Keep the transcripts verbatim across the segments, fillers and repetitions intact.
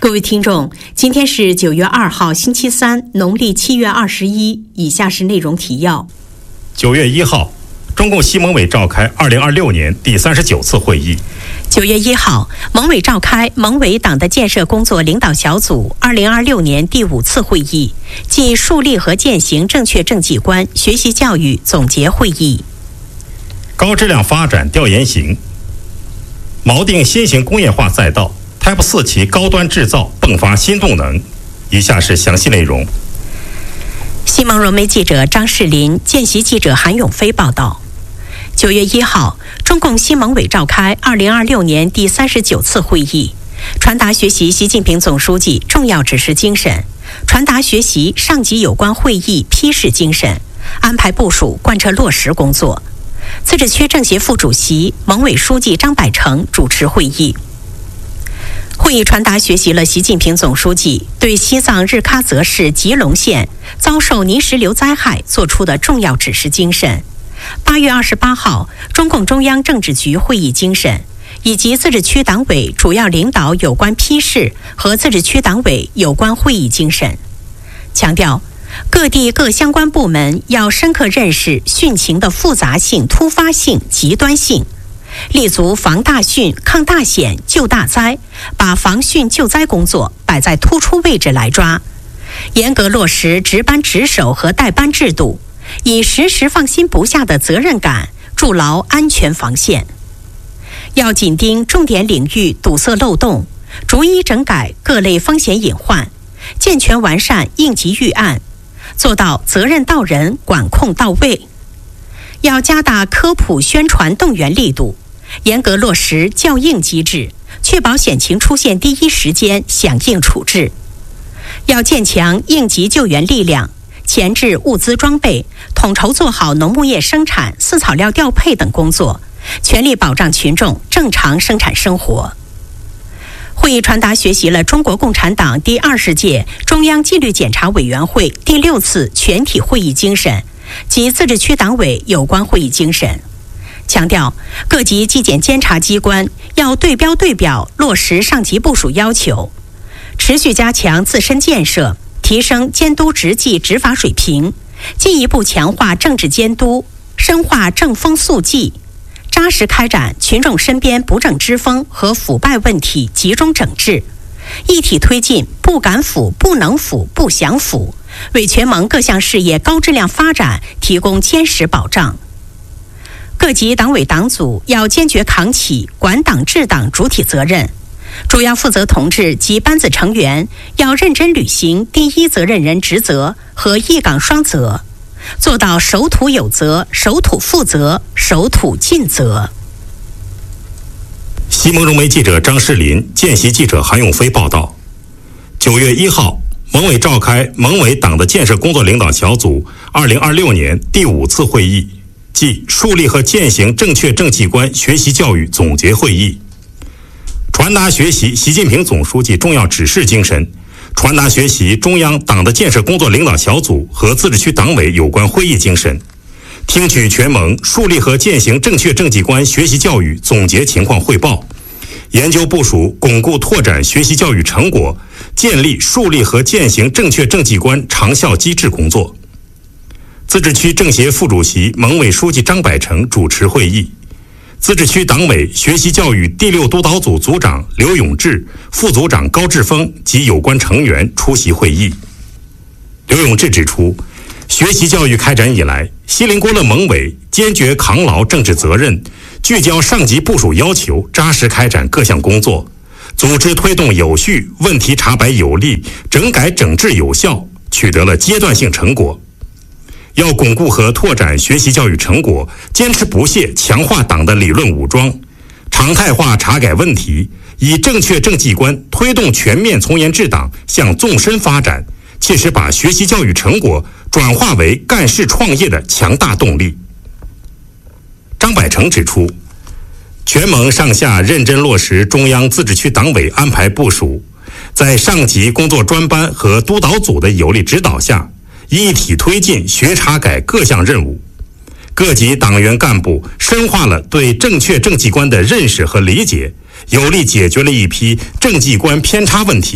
各位听众，今天是九月二号，星期三，农历七月二十一。以下是内容提要。 九月一号，中共西盟委召开二零二六年第三十九次会议。 九月一号，盟委召开盟委党的建设工作领导小组二零二六年第五次会议暨树立和践行正确政绩观学习教育总结会议。 高质量发展调研型，锚定新型工业化赛道 Type 四 期高端制造迸发新动能。以下是详细内容。 西盟融媒记者张世林、见习记者韩永飞报道。九月一号，中共西盟委召开二零二六年第三十九次会议，传达学习习近平总书记重要指示精神，传达学习上级有关会议批示精神，安排部署贯彻落实工作。自治区政协副主席、盟委书记张百成主持会议。会议传达学习了习近平总书记对西藏日喀则市吉隆县遭受泥石流灾害作出的重要指示精神。八月二十八号，中共中央政治局会议精神以及自治区党委主要领导有关批示和自治区党委有关会议精神，强调各地各相关部门要深刻认识汛情的复杂性、突发性、极端性，立足防大汛、抗大险、救大灾，把防汛救灾工作摆在突出位置来抓，严格落实值班值守和带班制度，以时时放心不下的责任感筑牢安全防线。要紧盯重点领域堵塞漏洞，逐一整改各类风险隐患，健全完善应急预案，做到责任到人、管控到位。要加大科普宣传动员力度，严格落实教应机制，确保险情出现第一时间响应处置。要建强应急救援力量，前置物资装备，统筹做好农牧业生产、饲草料调配等工作，全力保障群众正常生产生活。会议传达学习了中国共产党第二十届中央纪律检查委员会第六次全体会议精神及自治区党委有关会议精神，强调各级纪检监察机关要对标对表落实上级部署要求，持续加强自身建设，提升监督执纪执法水平，进一步强化政治监督，深化正风肃纪，扎实开展群众身边不正之风和腐败问题集中整治，一体推进不敢腐、不能腐、不想腐，为全盟各项事业高质量发展提供坚实保障。各级党委党组要坚决扛起管党治党主体责任，主要负责同志及班子成员要认真履行第一责任人职责和一岗双责，做到守土有责、守土负责、守土尽责。 西盟融媒记者张世林、见习记者韩永飞报道。九月一号，盟委召开盟委党的建设工作领导小组二零二六年第五次会议暨树立和践行正确政绩观学习教育总结会议，传达学习习近平总书记重要指示精神，传达学习中央党的建设工作领导小组和自治区党委有关会议精神，听取全盟树立和践行正确政绩观学习教育总结情况汇报，研究部署巩固拓展学习教育成果，建立树立和践行正确政绩观长效机制工作。自治区政协副主席、盟委书记张百成主持会议，自治区党委学习教育第六督导组组长刘永志、副组长高志峰及有关成员出席会议。刘永志指出，学习教育开展以来，锡林郭勒盟委坚决扛牢政治责任，聚焦上级部署要求，扎实开展各项工作，组织推动有序、问题查白有力、整改整治有效，取得了阶段性成果。要巩固和拓展学习教育成果，坚持不懈强化党的理论武装，常态化查改问题，以正确政绩观推动全面从严治党向纵深发展，切实把学习教育成果转化为干事创业的强大动力。张百成指出，全盟上下认真落实中央自治区党委安排部署，在上级工作专班和督导组的有力指导下，一体推进学查改各项任务，各级党员干部深化了对正确政绩观的认识和理解，有力解决了一批政绩观偏差问题，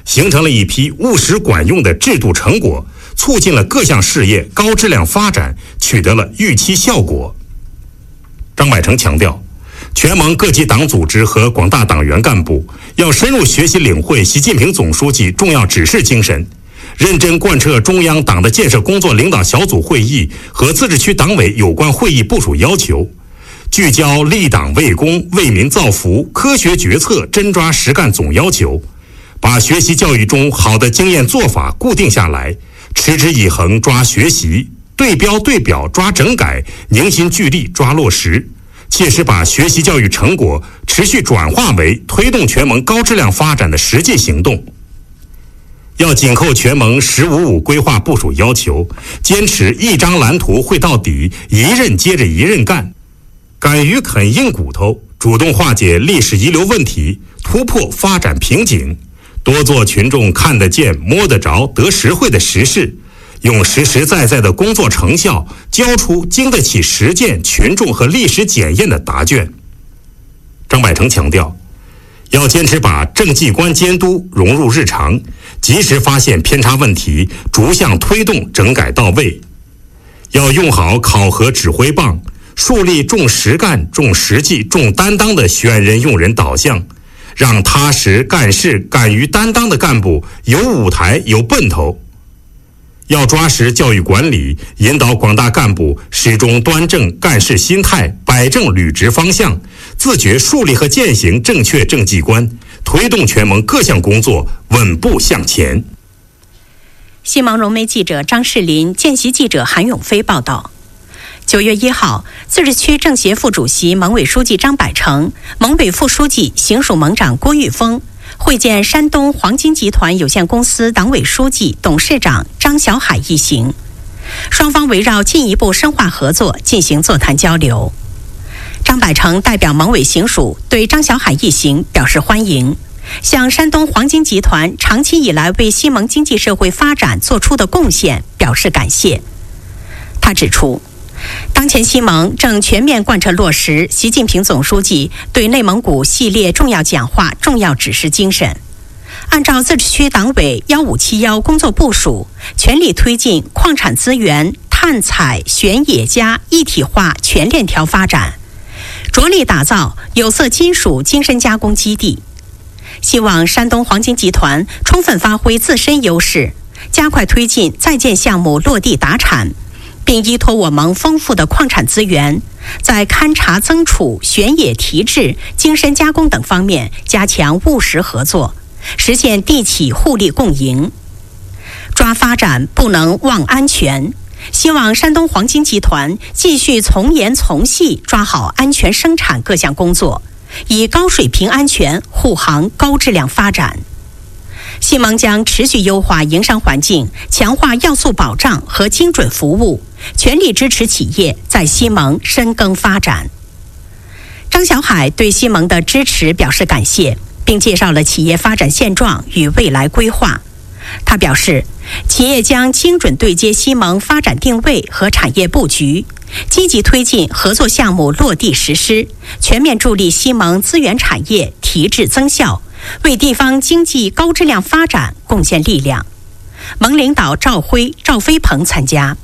形成了一批务实管用的制度成果，促进了各项事业高质量发展，取得了预期效果。张百成强调，全盟各级党组织和广大党员干部要深入学习领会习近平总书记重要指示精神，认真贯彻中央党的建设工作领导小组会议和自治区党委有关会议部署要求，聚焦立党为公、为民造福、科学决策、真抓实干总要求，把学习教育中好的经验做法固定下来，持之以恒抓学习，对标对表抓整改，凝心聚力抓落实，切实把学习教育成果持续转化为推动全盟高质量发展的实际行动。要紧扣全盟“十五五”规划部署要求，坚持一张蓝图绘到底，一任接着一任干，敢于啃硬骨头，主动化解历史遗留问题，突破发展瓶颈，多做群众看得见、摸得着、得实惠的实事，用实实在在的工作成效交出经得起实践、群众和历史检验的答卷。张百成强调，要坚持把政绩观监督融入日常，及时发现偏差问题，逐项推动整改到位。要用好考核指挥棒，树立重实干、重实际、重担当的选人用人导向，让踏实干事、敢于担当的干部有舞台、有奔头。要抓实教育管理，引导广大干部始终端正干事心态，摆正履职方向，自觉树立和践行正确政绩观，推动全盟各项工作稳步向前。 新盟融媒记者张世林、见习记者韩永飞报道。九月一号，自治区政协副主席、盟委书记张百成、盟委副书记、行署盟长郭玉峰会见山东黄金集团有限公司党委书记、董事长张小海一行，双方围绕进一步深化合作进行座谈交流。张百成代表盟委行署对张小海一行表示欢迎，向山东黄金集团长期以来为西盟经济社会发展做出的贡献表示感谢。他指出，当前西盟正全面贯彻落实习近平总书记对内蒙古系列重要讲话重要指示精神，按照自治区党委幺五七幺工作部署，全力推进矿产资源、探采、选冶加一体化全链条发展，着力打造有色金属精深加工基地。希望山东黄金集团充分发挥自身优势，加快推进在建项目落地达产，并依托我盟丰富的矿产资源，在勘查增储、选冶提质、精深加工等方面加强务实合作，实现地企互利共赢。抓发展不能忘安全，希望山东黄金集团继续从严从细抓好安全生产各项工作，以高水平安全护航高质量发展。西盟将持续优化营商环境，强化要素保障和精准服务，全力支持企业在西盟深耕发展。张小海对西盟的支持表示感谢，并介绍了企业发展现状与未来规划。他表示，企业将精准对接西盟发展定位和产业布局，积极推进合作项目落地实施，全面助力西盟资源产业提质增效，为地方经济高质量发展贡献力量。盟领导赵辉、赵飞鹏参加。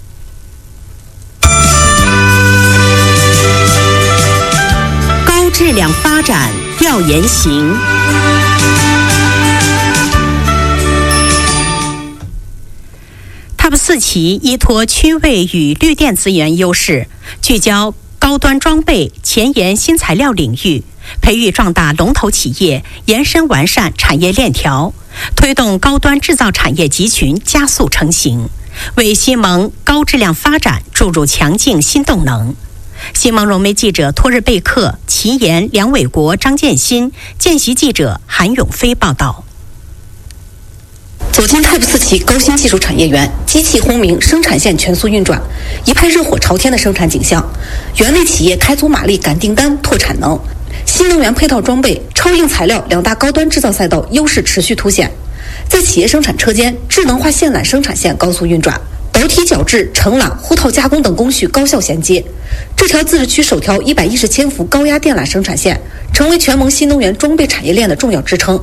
高质量发展调研行。T O P 四期依托区位与绿电资源优势，聚焦高端装备、前沿新材料领域，培育壮大龙头企业，延伸完善产业链条，推动高端制造产业集群加速成型，为西盟高质量发展注入强劲新动能。西盟融媒记者托日贝克、齐岩、梁伟国、张建新，见习记者韩永飞报道。 走进 T O P 四期高新技术产业园，机器轰鸣，生产线全速运转，一派热火朝天的生产景象。园内企业开足马力赶订单、拓产能，新能源配套装备、超硬材料两大高端制造赛道优势持续凸显。在企业生产车间，智能化线缆生产线高速运转，导体绞制、承缆、护套加工等工序高效衔接。这条自治区首条一百一十千伏高压电缆生产线，成为全盟新能源装备产业链的重要支撑。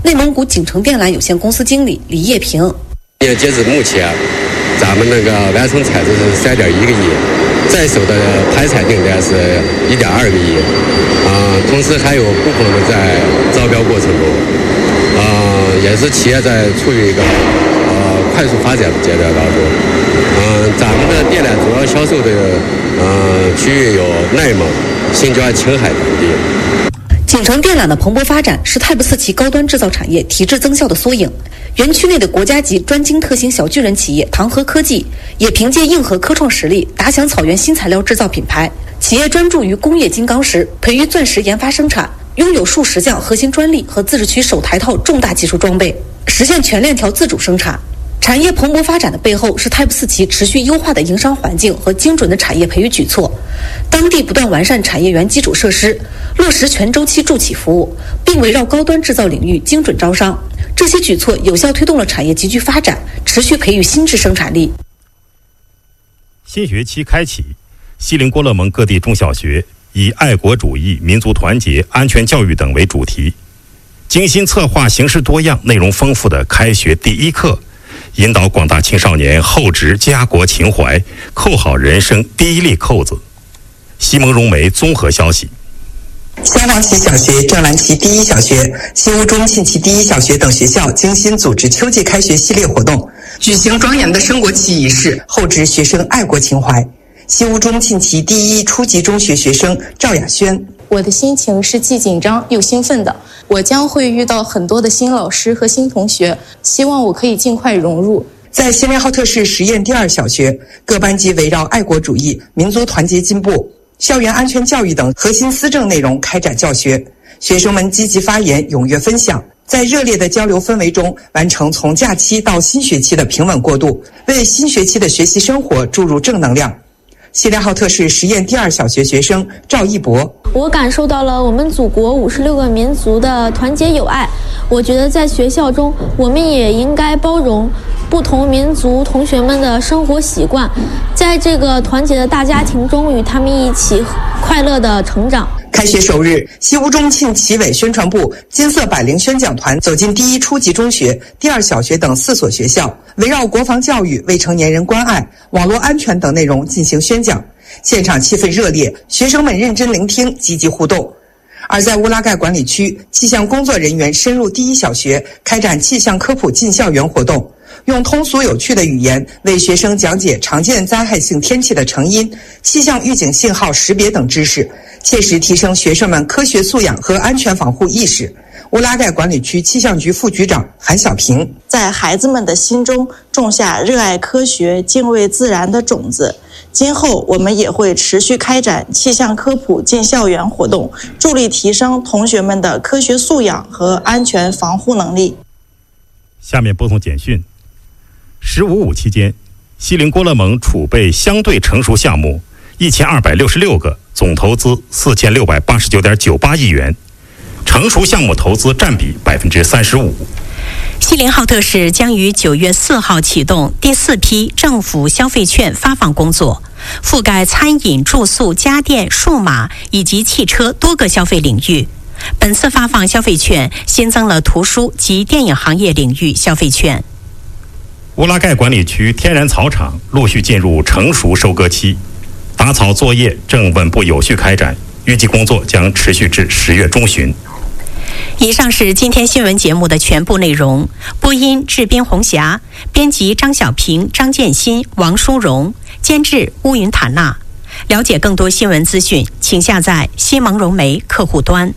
内蒙古景城电缆有限公司经理李业平。 截至目前，咱们那个完成采购是三点一个亿，在手的排产订单是一点二个亿，啊、呃，同时还有部分的在招标过程中，啊、呃，也是企业在处于一个呃快速发展的阶段当中。嗯、呃，咱们的电缆主要销售的呃区域有内蒙、新疆、青海等地。 景城电缆的蓬勃发展是泰布四旗高端制造产业提质增效的缩影。园区内的国家级专精特新小巨人企业唐河科技，也凭借硬核科创实力打响草原新材料制造品牌。企业专注于工业金刚石、培育钻石研发生产，拥有数十项核心专利和自治区首台套重大技术装备，实现全链条自主生产。产业蓬勃发展的背后是泰布四旗持续优化的营商环境和精准的产业培育举措。当地不断完善产业园基础设施，落实全周期助企服务，并围绕高端制造领域精准招商。这些举措有效推动了产业集聚发展，持续培育新质生产力。 新学期开启，锡林郭勒盟各地中小学以爱国主义、民族团结、安全教育等为主题，精心策划形式多样、内容丰富的开学第一课，引导广大青少年厚植家国情怀，扣好人生第一粒扣子。西蒙融媒综合消息。 香望旗小学、正蓝旗第一小学、西乌中沁旗第一小学等学校精心组织秋季开学系列活动，举行庄严的升国旗仪式，厚植学生爱国情怀。西乌中沁旗第一初级中学学生赵雅轩： 我的心情是既紧张又兴奋的，我将会遇到很多的新老师和新同学，希望我可以尽快融入。 在锡林浩特市实验第二小学，各班级围绕爱国主义、民族团结进步、校园安全教育等核心思政内容开展教学，学生们积极发言，踊跃分享，在热烈的交流氛围中，完成从假期到新学期的平稳过渡，为新学期的学习生活注入正能量。锡林浩特市实验第二小学学生赵一博： 我感受到了我们祖国五十六个民族的团结友爱。我觉得在学校中，我们也应该包容不同民族同学们的生活习惯，在这个团结的大家庭中，与他们一起快乐的成长。 开学首日，西乌中沁旗委宣传部金色百灵宣讲团走进第一初级中学、第二小学等四所学校，围绕国防教育、未成年人关爱、网络安全等内容进行宣讲。现场气氛热烈，学生们认真聆听，积极互动。而在乌拉盖管理区，气象工作人员深入第一小学，开展气象科普进校园活动，用通俗有趣的语言为学生讲解常见灾害性天气的成因、气象预警信号识别等知识，切实提升学生们科学素养和安全防护意识。乌拉盖管理区气象局副局长韩小平： 在孩子们的心中种下热爱科学、敬畏自然的种子。今后我们也会持续开展气象科普进校园活动，助力提升同学们的科学素养和安全防护能力。 下面播送简讯。十五五期间，锡林郭勒盟储备相对成熟项目一千二百六十六个，总投资四千六百八十九点九八亿元，成熟项目投资占比百分之三十五。 锡林浩特市将于九月四号启动第四批政府消费券发放工作，覆盖餐饮、住宿、家电、数码以及汽车多个消费领域。本次发放消费券新增了图书及电影行业领域消费券。 乌拉盖管理区天然草场陆续进入成熟收割期，打草作业正稳步有序开展，预计工作将持续至十月中旬。 以上是今天新闻节目的全部内容。播音制编红霞，编辑张小平、张建新、王淑荣，监制乌云塔娜。了解更多新闻资讯，请下载西蒙融媒客户端。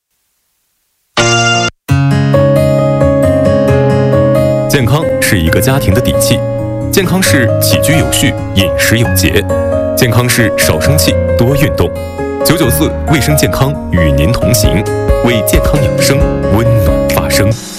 健康是一个家庭的底气，健康是起居有序、饮食有节，健康是少生气、多运动。九九四卫生健康与您同行，为健康养生温暖发声。